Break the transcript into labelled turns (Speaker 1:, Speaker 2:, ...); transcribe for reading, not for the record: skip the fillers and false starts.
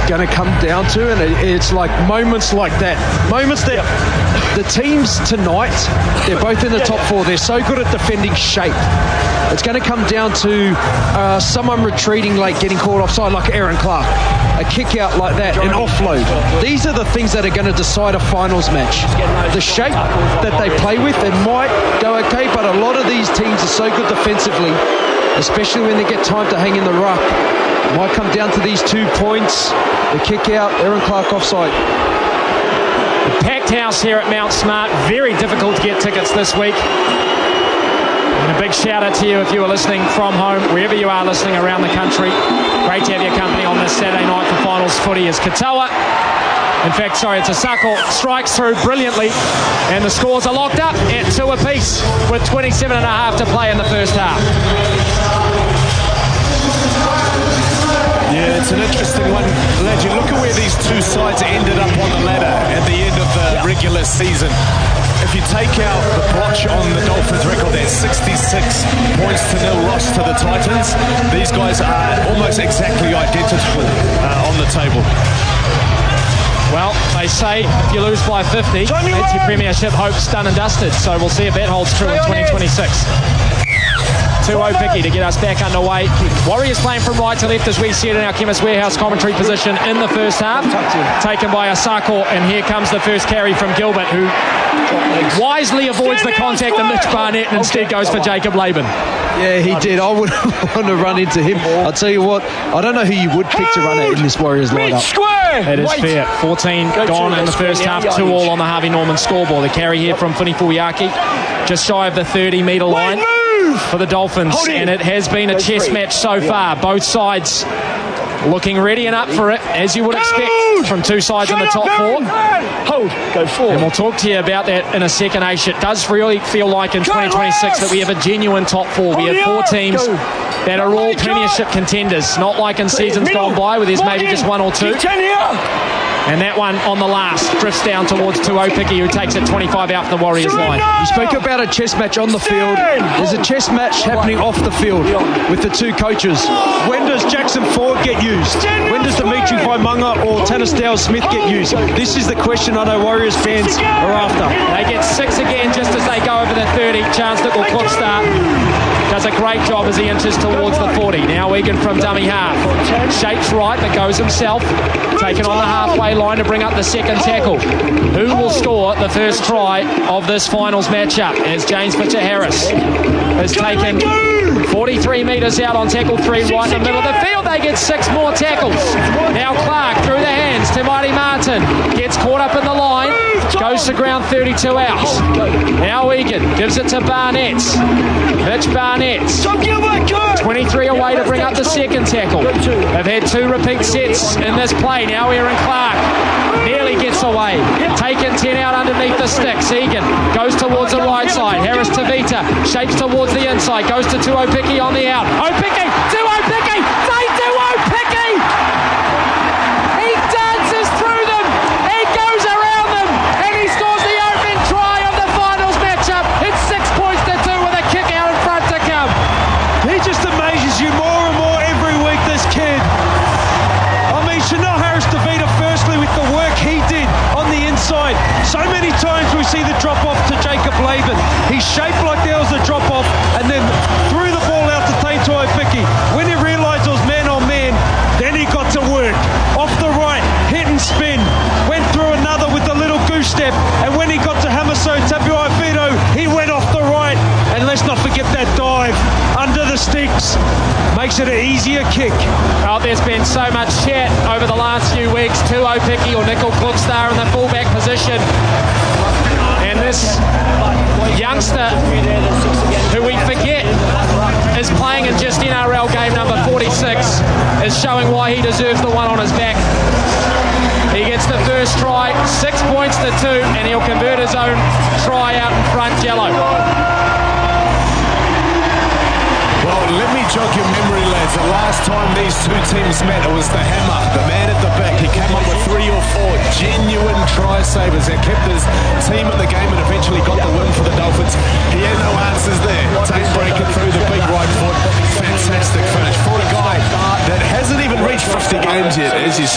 Speaker 1: going to come down to, and it's like moments like that. Moments that the teams tonight, they're both in the top four. They're so good at defending shape. It's going to come down to someone retreating late, getting caught offside like Aaron Clark. A kick out like that, an offload. These are the things that are going to decide a finals match. The shape that they play with, it might go okay, but a lot of these teams are so good defensively, especially when they get time to hang in the ruck. It might come down to these 2 points, the kick out, Aaron Clark offside.
Speaker 2: The packed house here at Mount Smart. Very difficult to get tickets this week. And a big shout out to you if you are listening from home, wherever you are listening around the country. Great to have your company on this Saturday night for finals footy as Katoa. In fact, sorry, it's Asako strikes through brilliantly, and the scores are locked up at 2 apiece with 27.5 to play in the first half.
Speaker 3: Yeah, it's an interesting one. Lad, you look at where these two sides ended up on the ladder at the end of the regular season. If you take out the blotch on the Dolphins' record, that's 66 points to 0 loss to the Titans. These guys are almost exactly identical on the table.
Speaker 2: Well, they say if you lose by 50, it's your premiership hopes done and dusted. So we'll see if that holds true in 2026. 2-0 Picky to get us back underway. Warriors playing from right to left as we see it in our Chemist Warehouse commentary position in the first half. Taken by Asako, and here comes the first carry from Gilbert, who wisely avoids the contact of Mitch Barnett and instead goes for Jacob Laban.
Speaker 1: Yeah, he did. I wouldn't want to run into him. I'll tell you what, I don't know who you would pick to run at in this Warriors lineup.
Speaker 2: It is fair. 14 gone in the first half, 2-2 on the Harvey Norman scoreboard. The carry here from Funi Fuiaki, just shy of the 30-metre line for the Dolphins, and it has been a chess match so far. Both sides looking ready and up for it, as you would expect from two sides in the top four.
Speaker 4: Go forward.
Speaker 2: And we'll talk to you about that in a second, Aish. It does really feel like in 2026 that we have a genuine top four. We have 4 teams that are all premiership contenders, not like in seasons gone by where there's maybe just 1 or 2. And that one on the last drifts down towards 2-0 Picky, who takes it 25 out from the Warriors line.
Speaker 1: You spoke about a chess match on the field. There's a chess match happening off the field with the two coaches. When does Jackson Ford get used? When does Dimitri Vaimunga or Tanisdale Smith get used? This is the question I know Warriors fans are after.
Speaker 2: They get 6 again just as they go over the 30. Chance Nickel Klukstad does a great job as he inches towards the 40. Now Egan from dummy half. Shapes right but goes himself. Taken on the halfway line to bring up the second tackle. Who will score the first try of this finals matchup? As James Fisher-Harris has taken 43 metres out on tackle 3 right in the middle of the field. They get 6 more tackles. Now Clark through the hands to Marty Martin. Gets caught up in the line. Goes to ground 32 out. Now Egan gives it to Barnett. Mitch Barnett. 23 away to bring up the second tackle. They've had 2 repeat sets in this play. Now Aaron Clark nearly gets away. Taken 10 out underneath the sticks. Egan goes towards the right side. Harris to Vita. Shapes towards the inside. Goes to 2-0 Picky on the out. Picky! 2-0 Picky! Say 2-0 Picky! He dances through them. He goes around them. And he scores the opening try of the finals matchup. It's 6 points to 2 with a kick out in front to come.
Speaker 1: He just amazes you more and more every week, this kid. I mean, Chanel Harris-Tavita, firstly, with the work he did on the inside. So many times we see the drop-off to Jacob Laban. He's shaped like there was a drop-off and then threw the ball out to Taito Picky. When he realised it was man-on-man, then he got to work. Off the right, hit and spin. Went through another with a little goose step. And when he got to Hamaso Tapuaiwhito, he went off the right. And let's not forget that dive under the sticks. Makes it an easier kick.
Speaker 2: Oh, there's been so much chat over the last few weeks. 2-0 Picky or Nickel Klukstad in the fullback position. And this youngster, who we forget is playing in just NRL game number 46, is showing why he deserves the one on his back. He gets the first try, 6 points to 2, and he'll convert his own try out in front, Jello.
Speaker 3: Well, let me jog your memory, lads. The last time these two teams met, it was the hammer, the man at the back. He came up with 3 or 4 genuine try savers that kept his team in the game and eventually got the win for the Dolphins. He had no answers there. Tate breaking through the big right foot. Fantastic finish for a guy that hasn't even reached 50 games yet, as you